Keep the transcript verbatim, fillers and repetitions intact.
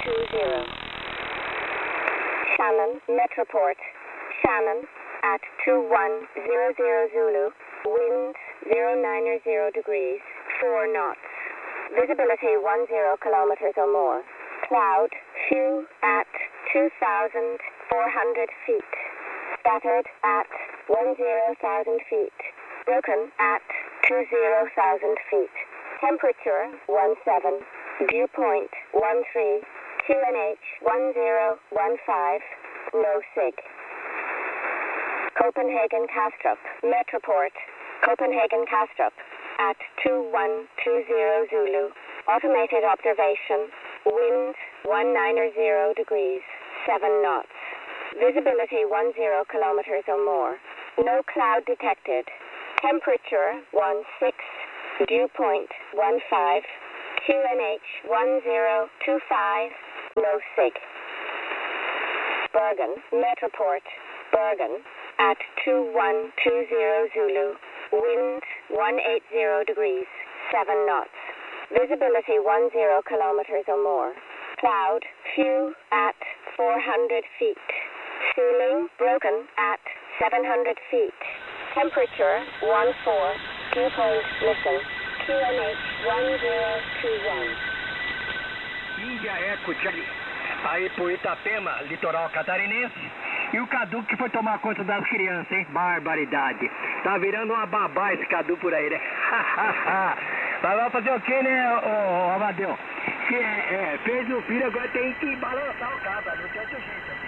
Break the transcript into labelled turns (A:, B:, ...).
A: two zero. Shannon, Metroport. Shannon at two one zero zero Zulu. Wind zero nine zero degrees, four knots. Visibility one zero kilometers or more. Cloud, few at two thousand four hundred feet. Scattered at one zero thousand feet. Broken at two zero thousand feet. Temperature one seven. Dew point one three. Q N H one zero one five. No sig. Copenhagen Kastrup. Metroport. Copenhagen Kastrup at two one two zero Zulu. Automated observation. Wind one nine zero degrees, seven knots. Visibility one zero kilometers or more. No cloud detected. Temperature one six. Dew point one five. Q N H one zero two five. No sig. Bergen, Metroport. Bergen at two one two zero Zulu. Wind one eight zero degrees, seven knots. Visibility one zero kilometers or more. Cloud, few at four hundred feet. Ceiling broken at seven hundred feet. Temperature one four. Dew point missing. Q N H one zero two one.
B: Índia Eco Charlie. Aí pro Itapema, litoral catarinense. E o Cadu que foi tomar conta das crianças, hein? Barbaridade. Tá virando uma babá esse Cadu por aí, né? Mas vai fazer o quê, né, ô, ô Amadeu? Se é, é, fez o filho, agora tem que balançar o cabra, não tem outro jeito.